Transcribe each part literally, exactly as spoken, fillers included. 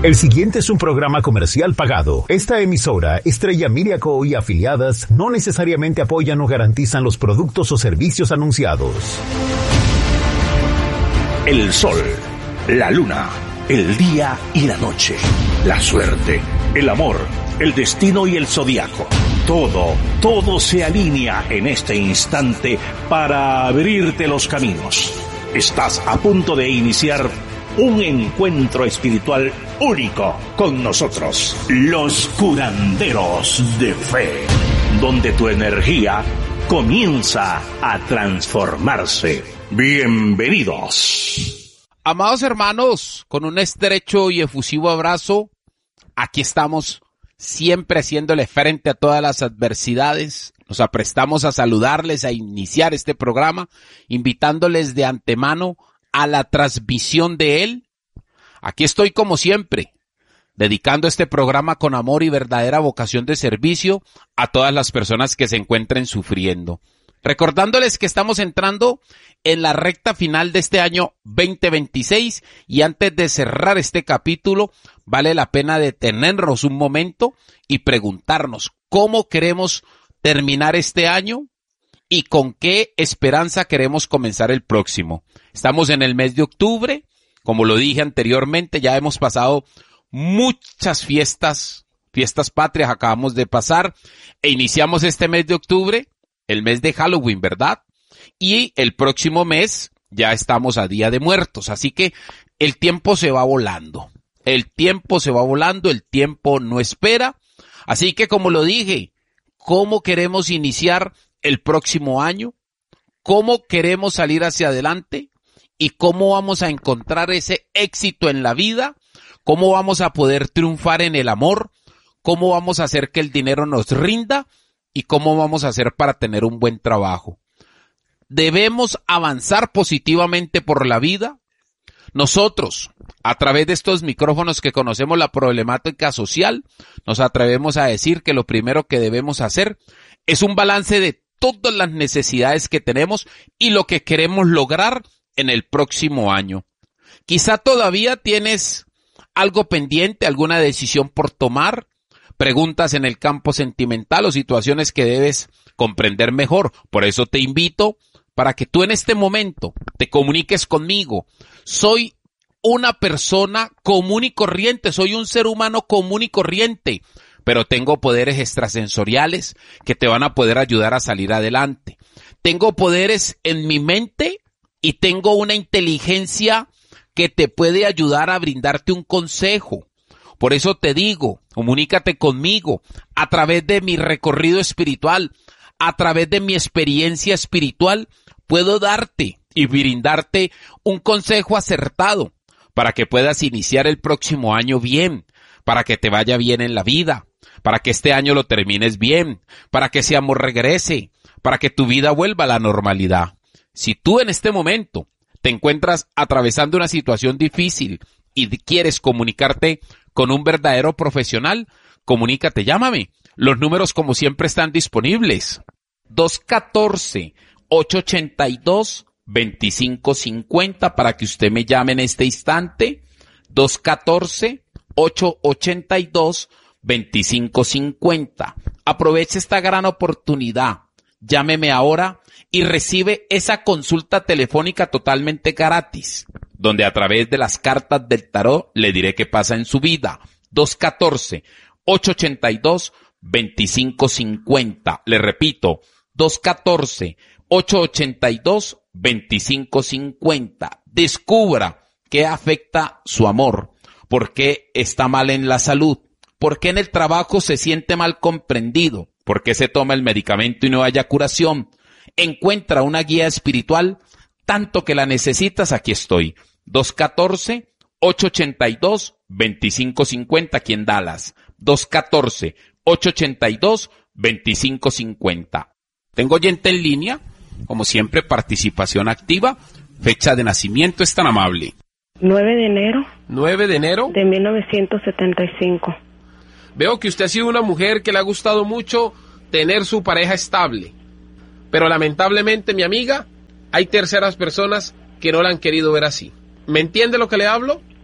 El siguiente es un programa comercial pagado. Esta emisora, Estrella Miriaco y afiliadas, no necesariamente apoyan o garantizan los productos o servicios anunciados. El sol, la luna, el día y la noche, la suerte, el amor, el destino y el zodiaco. Todo, todo se alinea en este instante para abrirte los caminos. Estás a punto de iniciar un encuentro espiritual único con nosotros, los curanderos de fe, donde tu energía comienza a transformarse. Bienvenidos. Amados hermanos, con un estrecho y efusivo abrazo, aquí estamos siempre haciéndole frente a todas las adversidades. Nos aprestamos a saludarles, a iniciar este programa, invitándoles de antemano a la transmisión de él. Aquí estoy como siempre, dedicando este programa con amor y verdadera vocación de servicio a todas las personas que se encuentren sufriendo. Recordándoles que estamos entrando en la recta final de este año veinte veintiséis y antes de cerrar este capítulo, vale la pena detenernos un momento y preguntarnos cómo queremos terminar este año y con qué esperanza queremos comenzar el próximo. Estamos en el mes de octubre, como lo dije anteriormente, ya hemos pasado muchas fiestas, fiestas patrias acabamos de pasar e iniciamos este mes de octubre, el mes de Halloween, ¿verdad? Y el próximo mes ya estamos a Día de Muertos, así que el tiempo se va volando, el tiempo se va volando, el tiempo no espera, así que como lo dije, ¿cómo queremos iniciar el próximo año? ¿Cómo queremos salir hacia adelante? ¿Y cómo vamos a encontrar ese éxito en la vida? ¿Cómo vamos a poder triunfar en el amor? ¿Cómo vamos a hacer que el dinero nos rinda? ¿Y cómo vamos a hacer para tener un buen trabajo? Debemos avanzar positivamente por la vida. Nosotros, a través de estos micrófonos que conocemos la problemática social, nos atrevemos a decir que lo primero que debemos hacer es un balance de todas las necesidades que tenemos y lo que queremos lograr en el próximo año. Quizá todavía tienes algo pendiente, alguna decisión por tomar, preguntas en el campo sentimental o situaciones que debes comprender mejor. Por eso te invito para que tú en este momento te comuniques conmigo. Soy una persona común y corriente, soy un ser humano común y corriente, pero tengo poderes extrasensoriales que te van a poder ayudar a salir adelante. Tengo poderes en mi mente y tengo una inteligencia que te puede ayudar a brindarte un consejo. Por eso te digo, comunícate conmigo a través de mi recorrido espiritual, a través de mi experiencia espiritual, puedo darte y brindarte un consejo acertado para que puedas iniciar el próximo año bien, para que te vaya bien en la vida, para que este año lo termines bien, para que ese amor regrese, para que tu vida vuelva a la normalidad. Si tú en este momento te encuentras atravesando una situación difícil y quieres comunicarte con un verdadero profesional, comunícate, llámame. Los números como siempre están disponibles. dos uno cuatro, ocho ocho dos, dos cinco cinco cero para que usted me llame en este instante. dos uno cuatro, ocho ocho dos, dos cinco cinco cero. Aproveche esta gran oportunidad. Llámeme ahora y recibe esa consulta telefónica totalmente gratis, donde a través de las cartas del tarot le diré qué pasa en su vida. dos uno cuatro, ocho ocho dos, dos cinco cinco cero. Le repito, dos uno cuatro, ocho ocho dos, dos cinco cinco cero. Descubra qué afecta su amor, por qué está mal en la salud, por qué en el trabajo se siente mal comprendido, por qué se toma el medicamento y no haya curación. Encuentra una guía espiritual, tanto que la necesitas, aquí estoy. dos uno cuatro, ocho ocho dos, dos cinco cinco cero aquí en Dallas. dos uno cuatro, ocho ocho dos, dos cinco cinco cero. Tengo oyente en línea, como siempre, participación activa. Fecha de nacimiento, es tan amable. nueve de enero. nueve de enero. De mil novecientos setenta y cinco. Veo que usted ha sido una mujer que le ha gustado mucho tener su pareja estable. Pero lamentablemente, mi amiga, hay terceras personas que no la han querido ver así. ¿Me entiende lo que le hablo? Sí.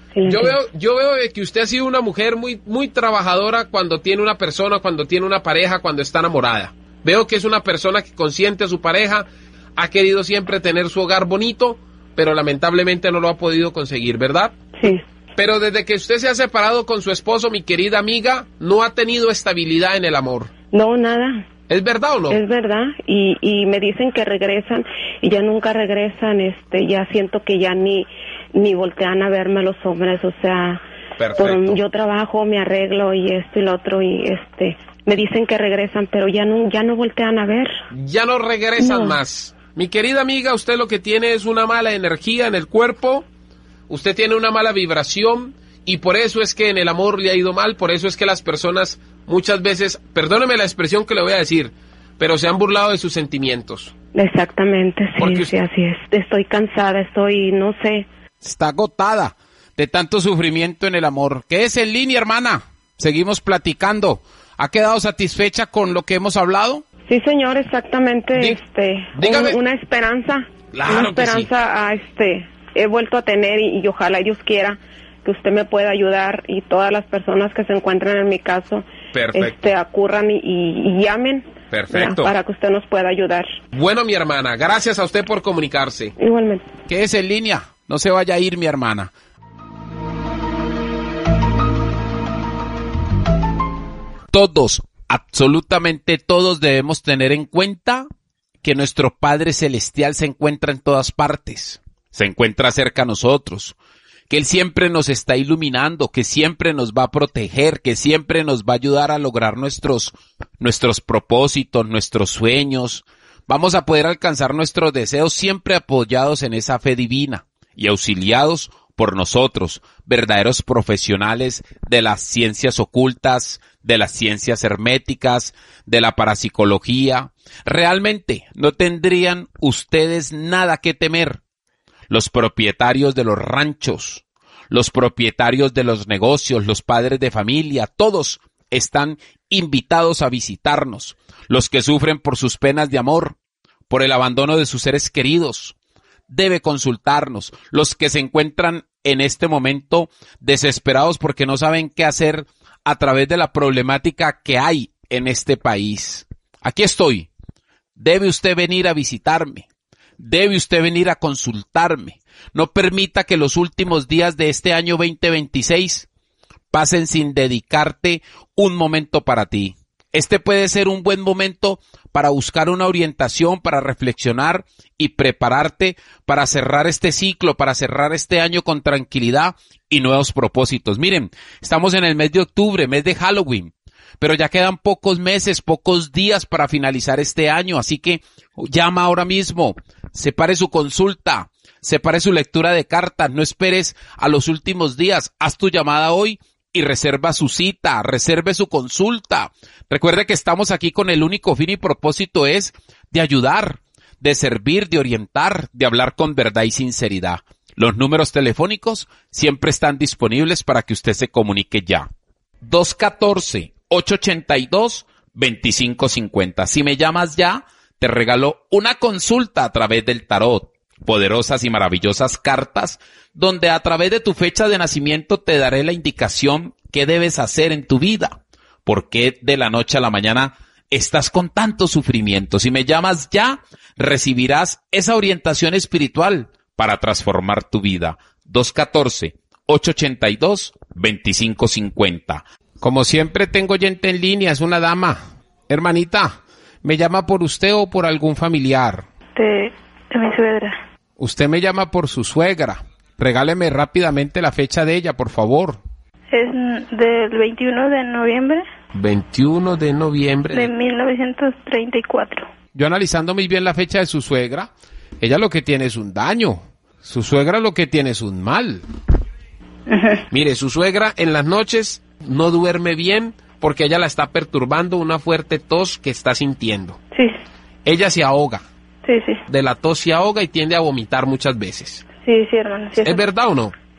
Sí, yo entiendo. veo, yo veo que usted ha sido una mujer muy, muy trabajadora cuando tiene una persona, cuando tiene una pareja, cuando está enamorada. Veo que es una persona que consiente a su pareja, ha querido siempre tener su hogar bonito, pero lamentablemente no lo ha podido conseguir, ¿verdad? Sí. Pero desde que usted se ha separado con su esposo, mi querida amiga, no ha tenido estabilidad en el amor. No, nada. ¿Es verdad o no? Es verdad. Y, y me dicen que regresan y ya nunca regresan. Este, ya siento que ya ni, ni voltean a verme los hombres. O sea, Perfecto. por, yo trabajo, me arreglo y esto y lo otro y este, me dicen que regresan, pero ya no, ya no voltean a ver. Ya no regresan No. más. Mi querida amiga, usted lo que tiene es una mala energía en el cuerpo, usted tiene una mala vibración y por eso es que en el amor le ha ido mal, por eso es que las personas muchas veces, perdóneme la expresión que le voy a decir, pero se han burlado de sus sentimientos. Exactamente, sí, Porque sí, usted- así es. Estoy cansada, estoy, no sé. Está agotada de tanto sufrimiento en el amor. ¿Qué es en línea, hermana? Seguimos platicando. ¿Ha quedado satisfecha con lo que hemos hablado? Sí, señor, exactamente, Dí- este, dígame. un- una esperanza, Claro una que sí. esperanza, a, este, he vuelto a tener y, y ojalá Dios quiera que usted me pueda ayudar y todas las personas que se encuentran en mi caso, Perfecto. este, acurran y, y- y llamen, Perfecto. ¿verdad? Para que usted nos pueda ayudar. Bueno, mi hermana, gracias a usted por comunicarse. Igualmente. ¿Qué es en línea? No se vaya a ir, mi hermana. Todos, absolutamente todos debemos tener en cuenta que nuestro Padre Celestial se encuentra en todas partes, se encuentra cerca a nosotros, que Él siempre nos está iluminando, que siempre nos va a proteger, que siempre nos va a ayudar a lograr nuestros, nuestros propósitos, nuestros sueños. Vamos a poder alcanzar nuestros deseos siempre apoyados en esa fe divina y auxiliados por nosotros, verdaderos profesionales de las ciencias ocultas, de las ciencias herméticas, de la parapsicología. Realmente no tendrían ustedes nada que temer. Los propietarios de los ranchos, los propietarios de los negocios, los padres de familia, todos están invitados a visitarnos. Los que sufren por sus penas de amor, por el abandono de sus seres queridos, debe consultarnos. Los que se encuentran en este momento desesperados porque no saben qué hacer a través de la problemática que hay en este país. Aquí estoy. Debe usted venir a visitarme. Debe usted venir a consultarme. No permita que los últimos días de este año veinte veintiséis pasen sin dedicarte un momento para ti. Este puede ser un buen momento para buscar una orientación, para reflexionar y prepararte para cerrar este ciclo, para cerrar este año con tranquilidad y nuevos propósitos. Miren, estamos en el mes de octubre, mes de Halloween, pero ya quedan pocos meses, pocos días para finalizar este año, así que llama ahora mismo, separe su consulta, separe su lectura de cartas, no esperes a los últimos días, haz tu llamada hoy y reserva su cita, reserve su consulta. Recuerde que estamos aquí con el único fin y propósito es de ayudar, de servir, de orientar, de hablar con verdad y sinceridad. Los números telefónicos siempre están disponibles para que usted se comunique ya. dos uno cuatro, ocho ocho dos, dos cinco cinco cero. Si me llamas ya, te regalo una consulta a través del tarot. Poderosas y maravillosas cartas, donde a través de tu fecha de nacimiento te daré la indicación qué debes hacer en tu vida. ¿Por qué de la noche a la mañana estás con tanto sufrimiento? Si me llamas ya, recibirás esa orientación espiritual para transformar tu vida. dos uno cuatro, ocho ocho dos, dos cinco cinco cero. Como siempre tengo gente en línea, es una dama. Hermanita, ¿me llama por usted o por algún familiar? De, de mi suegra. Usted me llama por su suegra. Regáleme rápidamente la fecha de ella, por favor. Es del veintiuno de noviembre veintiuno de noviembre. de mil novecientos treinta y cuatro. Yo analizando muy bien la fecha de su suegra, ella lo que tiene es un daño. Su suegra lo que tiene es un mal. Ajá. Mire, su suegra en las noches no duerme bien porque ella la está perturbando una fuerte tos que está sintiendo. Sí, Ella se ahoga. sí, sí. De la tos se ahoga y tiende a vomitar muchas veces. Sí, sí, hermano. Sí, ¿Es verdad o no?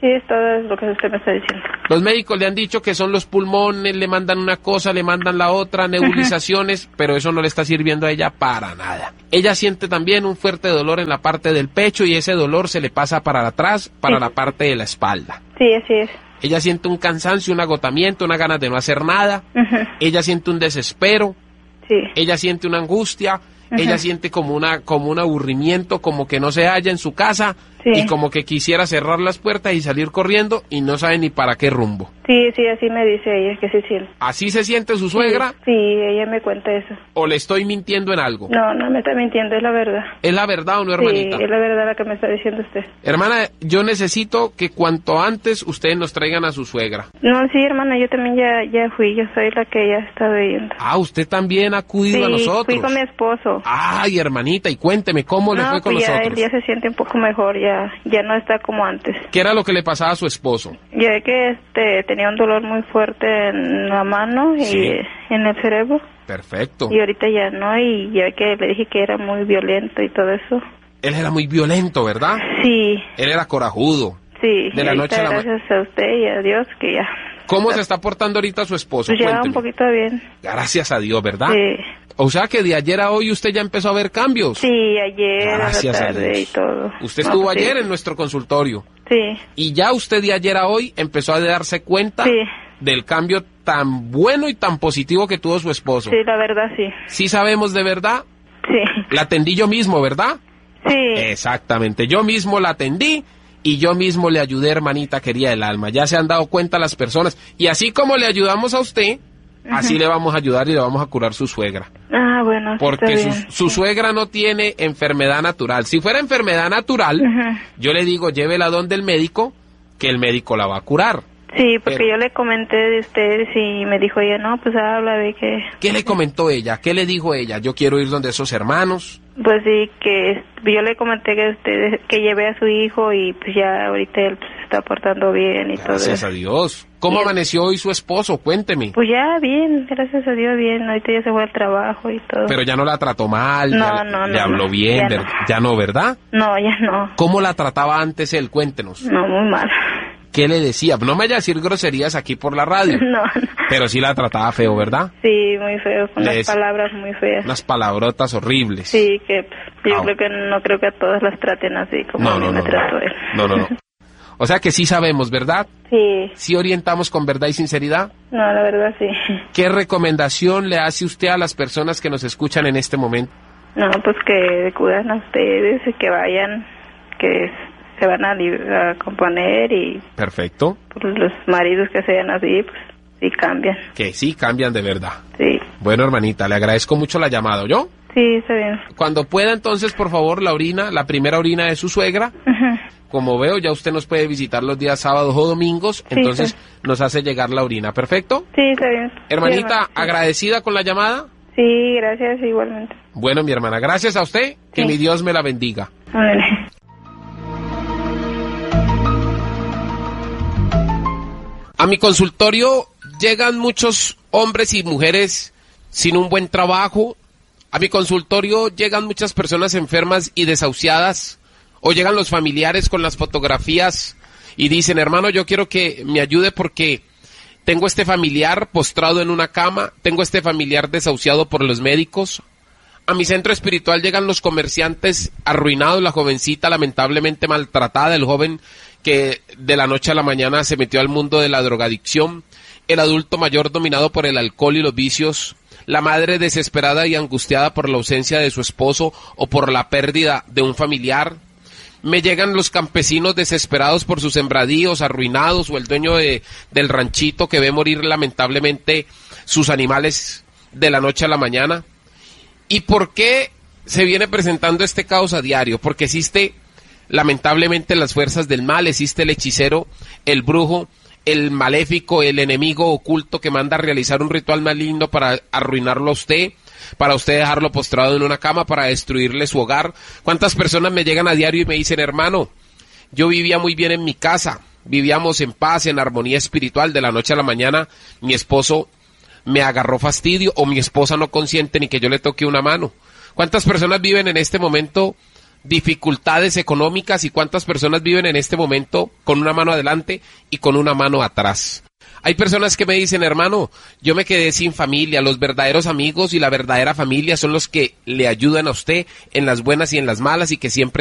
Sí, es todo lo que usted me está diciendo. Los médicos le han dicho que son los pulmones, le mandan una cosa, le mandan la otra, nebulizaciones, pero eso no le está sirviendo a ella para nada. Ella siente también un fuerte dolor en la parte del pecho y ese dolor se le pasa para atrás, para Sí. la parte de la espalda. Sí, así es. Ella siente un cansancio, un agotamiento, una ganas de no hacer nada. Ujú. Ella siente un desespero, Sí. ella siente una angustia, ella siente como una como un aburrimiento, como que no se halla en su casa Sí. y como que quisiera cerrar las puertas y salir corriendo y no sabe ni para qué rumbo. Sí, sí, así me dice ella, que se siente. ¿Así se siente su suegra Sí, ella me cuenta eso. o le estoy mintiendo en algo? No, no me está mintiendo, es la verdad. ¿Es la verdad o no, hermanita? Sí, es la verdad la que me está diciendo usted. Hermana, yo necesito que cuanto antes ustedes nos traigan a su suegra. No, sí, hermana, yo también ya, ya fui, yo soy la que ya está viendo. Ah, usted también ha acudido Sí, a nosotros. fui con mi esposo. Ay, hermanita, y cuénteme, ¿cómo le No, fue con pues ya nosotros? él ya se siente un poco mejor, ya, ya no está como antes. ¿Qué era lo que le pasaba a su esposo? Ya que este tenía un dolor muy fuerte en la mano y Sí. en el cerebro, Perfecto. y ahorita ya no, y ya que le dije que era muy violento y todo eso. Él era muy violento, ¿verdad? Sí, Él era corajudo. sí. De la y noche ahorita, a la ma- gracias a usted y a Dios que ya. ¿Cómo se está portando ahorita su esposo? Pues ya Cuénteme. un poquito bien. Gracias a Dios, ¿verdad? Sí. O sea que de ayer a hoy usted ya empezó a ver cambios. Sí, ayer Gracias a a la tarde Dios. y todo. Usted No, estuvo pues, ayer sí. en nuestro consultorio. Sí, Y ya usted de ayer a hoy empezó a darse cuenta Sí. del cambio tan bueno y tan positivo que tuvo su esposo. sí, la verdad sí. Sí sabemos de verdad. Sí, La atendí yo mismo, ¿verdad? sí. Exactamente. Yo mismo la atendí y yo mismo le ayudé, hermanita querida del alma. Ya se han dado cuenta las personas. Y así como le ayudamos a usted, así le vamos a ayudar y le vamos a curar su suegra. Ah, bueno, sí, Porque está su, bien. su suegra no tiene enfermedad natural. Si fuera enfermedad natural, Ujú. yo le digo, llévela donde el médico, que el médico la va a curar. Sí, porque Pero- yo le comenté de ustedes y me dijo ella, no, pues habla de que, ¿Qué le comentó ella? ¿Qué le dijo ella? Yo quiero ir donde esos hermanos. pues sí, que yo le comenté que ustedes, que llevé a su hijo y pues ya ahorita él pues, se está portando bien y todo Gracias eso. a Dios. ¿Cómo Bien. amaneció hoy su esposo? Cuénteme. Pues ya bien, gracias a Dios bien, ahorita ya se fue al trabajo y todo. Pero ya no la trató mal, No, ya no, le no, habló no, bien, ya ver- no. ya no, ¿verdad? No, ya no, ¿Cómo la trataba antes él? Cuéntenos. no, muy mal. ¿Qué le decía? No me vaya a decir groserías aquí por la radio, No, no. pero sí la trataba feo, ¿verdad? Sí, muy feo, con Le las des- palabras muy feas. Unas palabrotas horribles. Sí, que pues, yo Ah. creo que no creo que a todas las traten así como No, a mí no, me no, trató él. no, no, no. O sea que sí sabemos, ¿verdad? Sí, Sí orientamos con verdad y sinceridad. no, la verdad sí. ¿Qué recomendación le hace usted a las personas que nos escuchan en este momento? No, pues que cuidan a ustedes, que vayan, que se van a, li- a componer y Perfecto. pues, los maridos que sean así, pues sí cambian. Que sí cambian de verdad. Sí, Bueno, hermanita, le agradezco mucho la llamada, ¿yo? sí, está bien. Cuando pueda, entonces, por favor, la orina, la primera orina de su suegra. Ujú. Como veo, ya usted nos puede visitar los días sábados o domingos, entonces sí. nos hace llegar la orina. ¿Perfecto? Sí, está bien. Hermanita, Sí, hermano. agradecida con la llamada. Sí, gracias, igualmente. Bueno, mi hermana, gracias a usted, que Sí. mi Dios me la bendiga. Ándale. A mi consultorio llegan muchos hombres y mujeres sin un buen trabajo. A mi consultorio llegan muchas personas enfermas y desahuciadas. O llegan los familiares con las fotografías y dicen, hermano, yo quiero que me ayude porque tengo este familiar postrado en una cama, tengo este familiar desahuciado por los médicos. A mi centro espiritual llegan los comerciantes arruinados, la jovencita lamentablemente maltratada, el joven que de la noche a la mañana se metió al mundo de la drogadicción, el adulto mayor dominado por el alcohol y los vicios, la madre desesperada y angustiada por la ausencia de su esposo o por la pérdida de un familiar. Me llegan los campesinos desesperados por sus sembradíos arruinados o el dueño de, del ranchito que ve morir lamentablemente sus animales de la noche a la mañana. ¿Y por qué se viene presentando este caos a diario? Porque existe lamentablemente las fuerzas del mal, existe el hechicero, el brujo, el maléfico, el enemigo oculto que manda a realizar un ritual maligno para arruinarlo a usted, para usted dejarlo postrado en una cama, para destruirle su hogar. ¿Cuántas personas me llegan a diario y me dicen, hermano, yo vivía muy bien en mi casa, vivíamos en paz, en armonía espiritual, de la noche a la mañana mi esposo me agarró fastidio o mi esposa no consiente ni que yo le toque una mano? ¿Cuántas personas viven en este momento dificultades económicas y cuántas personas viven en este momento con una mano adelante y con una mano atrás. Hay personas que me dicen, hermano, yo me quedé sin familia. Los verdaderos amigos y la verdadera familia son los que le ayudan a usted en las buenas y en las malas y que siempre